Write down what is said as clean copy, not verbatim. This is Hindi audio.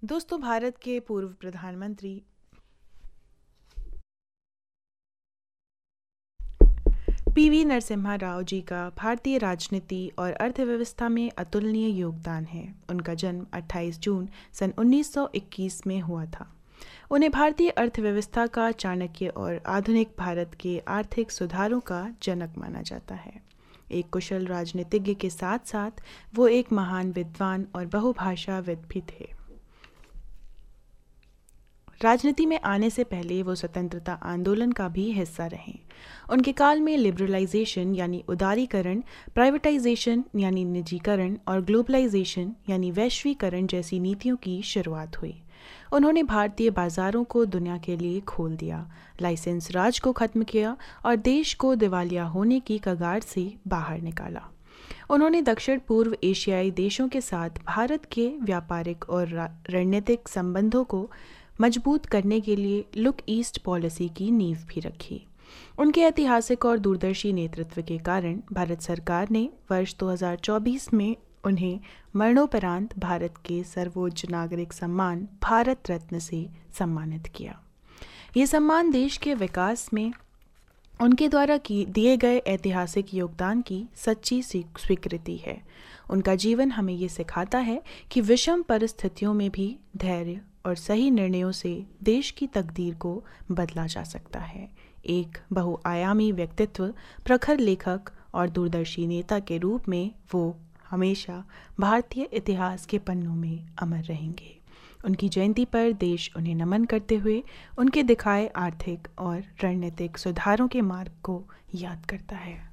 दोस्तों, भारत के पूर्व प्रधानमंत्री पीवी नरसिम्हा राव जी का भारतीय राजनीति और अर्थव्यवस्था में अतुलनीय योगदान है। उनका जन्म 28 जून सन 1921 में हुआ था। उन्हें भारतीय अर्थव्यवस्था का चाणक्य और आधुनिक भारत के आर्थिक सुधारों का जनक माना जाता है। एक कुशल राजनीतिज्ञ के साथ साथ वो एक महान विद्वान और बहुभाषाविद भी थे। राजनीति में आने से पहले वो स्वतंत्रता आंदोलन का भी हिस्सा रहे। उनके काल में लिबरलाइजेशन यानी उदारीकरण, प्राइवेटाइजेशन यानी निजीकरण और ग्लोबलाइजेशन यानी वैश्वीकरण जैसी नीतियों की शुरुआत हुई। उन्होंने भारतीय बाजारों को दुनिया के लिए खोल दिया, लाइसेंस राज को खत्म किया और देश को दिवालिया होने की कगार से बाहर निकाला। उन्होंने दक्षिण पूर्व एशियाई देशों के साथ भारत के व्यापारिक और रणनीतिक संबंधों को मजबूत करने के लिए लुक ईस्ट पॉलिसी की नींव भी रखी। उनके ऐतिहासिक और दूरदर्शी नेतृत्व के कारण भारत सरकार ने वर्ष 2024 में उन्हें मरणोपरांत भारत के सर्वोच्च नागरिक सम्मान भारत रत्न से सम्मानित किया। ये सम्मान देश के विकास में उनके द्वारा दिए गए ऐतिहासिक योगदान की सच्ची स्वीकृति है। उनका जीवन हमें ये सिखाता है कि विषम परिस्थितियों में भी धैर्य और सही निर्णयों से देश की तकदीर को बदला जा सकता है। एक बहुआयामी व्यक्तित्व, प्रखर लेखक और दूरदर्शी नेता के रूप में वो हमेशा भारतीय इतिहास के पन्नों में अमर रहेंगे। उनकी जयंती पर देश उन्हें नमन करते हुए उनके दिखाए आर्थिक और रणनीतिक सुधारों के मार्ग को याद करता है।